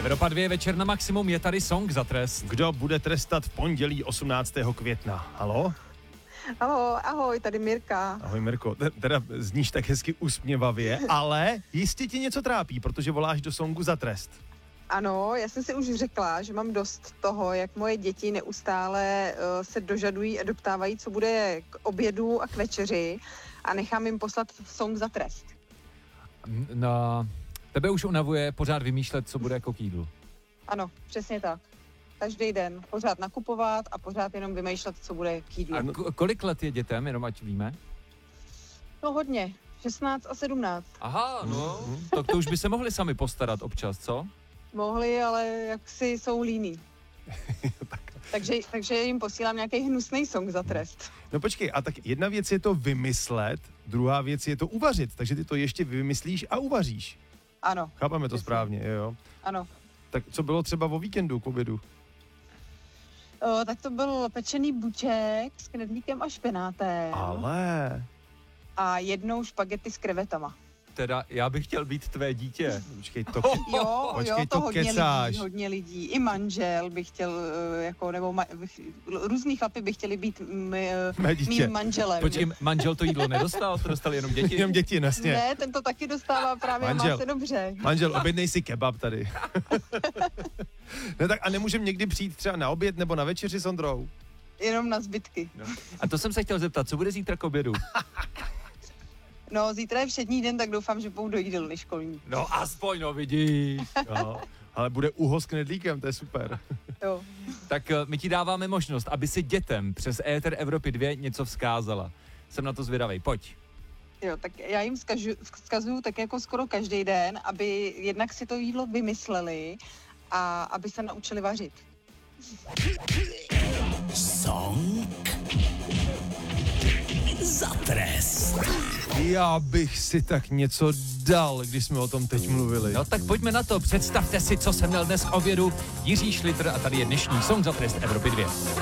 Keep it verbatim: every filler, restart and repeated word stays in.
Evropa dva, večer na maximum, je tady song za trest. Kdo bude trestat v pondělí osmnáctého května? Halo? Ahoj, ahoj, tady Mirka. Ahoj Mirko, T- teda zníš tak hezky usměvavě, ale jistě ti něco trápí, protože voláš do songu za trest. Ano, já jsem si už řekla, že mám dost toho, jak moje děti neustále uh, se dožadují a doptávají, co bude k obědu a k večeři a nechám jim poslat song za trest. No, tebe už unavuje pořád vymýšlet, co bude jako k jídlu. Ano, přesně tak. Každý den pořád nakupovat a pořád jenom vymýšlet, co bude k jídlu. A k- kolik let je dětem, jenom ať víme? No hodně, šestnáct a sedmnáct. Aha, no, to, to už by se mohli sami postarat občas, co? Mohli, ale jaksi jsou líní. takže, takže jim posílám nějaký hnusný song za trest. No počkej, a tak jedna věc je to vymyslet, druhá věc je to uvařit, takže ty to ještě vymyslíš a uvaříš. Ano. Chápeme to Přesně. správně, jo? Ano. Tak co bylo třeba o víkendu k obědu? O, tak to byl pečený buček s knedlíkem a špenátem. Ale... A jednou špagety s krevetama. Teda já bych chtěl být tvé dítě. Počkej, to... Jo, Počkej, jo, to, to hodně kecáš. lidí, hodně lidí. I manžel bych chtěl, eh, jako, nebo ma, bych, různý chlapy by chtěli být m, Mé dítě. mým manželem. Počkej, manžel to jídlo nedostal, to dostali jenom děti. Jenom děti, jasně. Ne, ten to taky dostává právě Manžel. a má se dobře. Manžel, objednej si kebab tady. Ne, tak a nemůžem někdy přijít třeba na oběd nebo na večeři s Ondrou? Jenom na zbytky. No. A to jsem se chtěl zeptat, co bude zítra k obědu? No, zítra je všední den, tak doufám, že půjdu do jídelny školní. No aspoň, no vidíš. No, ale bude uho s knedlíkem, to je super. Jo. Tak eh, my ti dáváme možnost, aby si dětem přes éter Evropy dva něco vzkázala. Jsem na to zvědavej, pojď. Jo, tak já jim vzkažu, vzkazuju tak jako skoro každý den, aby jednak si to jídlo vymysleli a aby se naučili vařit. Song za trest. Já bych si tak něco dal, když jsme o tom teď mluvili. No tak pojďme na to, představte si, co jsem měl dnes k obědu. Jiří Šlitr a tady je dnešní song za trest Evropy dva.